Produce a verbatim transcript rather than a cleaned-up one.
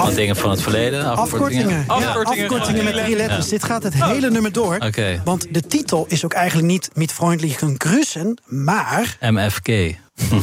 Wat dingen van het verleden? Afkortingen. Afkortingen, afkortingen, ja, afkortingen met drie letters. Ja. Dit gaat het hele oh. nummer door. Okay. Want de titel is ook eigenlijk niet Mit freundlichen Grüßen, maar... M F K.